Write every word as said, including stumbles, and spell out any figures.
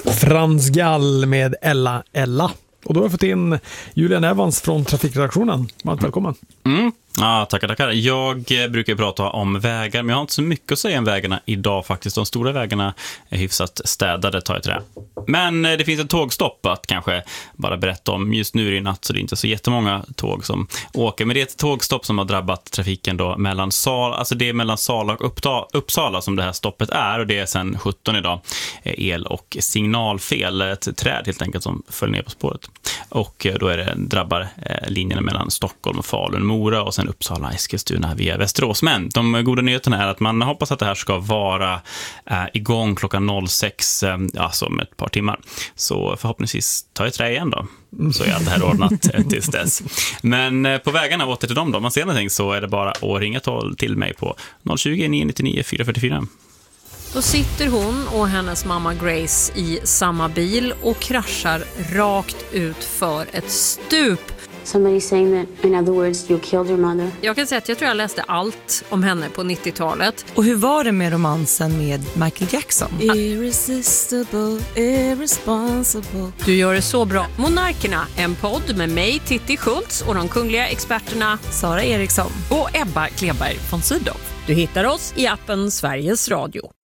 Frans Gall med Ella Ella. Och då har jag fått in Julian Evans från trafikredaktionen. Varmt välkommen. Mm. Ja, tackar, tackar. Jag brukar prata om vägar, men jag har inte så mycket att säga om vägarna idag faktiskt. De stora vägarna är hyfsat städade, tar jag till det. Men det finns ett tågstopp att kanske bara berätta om. Just nu är det natt så det är inte så jättemånga tåg som åker. Men det är ett tågstopp som har drabbat trafiken då mellan Sala, alltså det är mellan Sala och Uppta, Uppsala som det här stoppet är. Och det är sedan sjutton idag. El- och signalfel, ett träd helt enkelt som följer ner på spåret. Och då är det drabbar linjerna mellan Stockholm och Falun, Mora och sen Uppsala, Eskilstuna via Västerås. Men de goda nyheterna är att man hoppas att det här ska vara äh, igång klockan sex, äh, alltså om ett par timmar. Så förhoppningsvis tar jag trä igen då. Så är allt det här ordnat tills dess. Men äh, på vägarna åter till dem då. Om man ser någonting så är det bara att ringa till mig på noll tjugo, nio nittionio, fyra fyrtiofyra. Då sitter hon och hennes mamma Grace i samma bil och kraschar rakt ut för ett stup. Somebody saying that, in other words, you killed your mother. Jag kan säga att jag tror jag läste allt om henne på nittiotalet. Och hur var det med romansen med Michael Jackson? Irresistible, irresponsible. Du gör det så bra. Monarkerna, en podd med mig, Titti Schultz, och de kungliga experterna Sara Eriksson och Ebba Kleberg von Sydow. Du hittar oss i appen Sveriges Radio.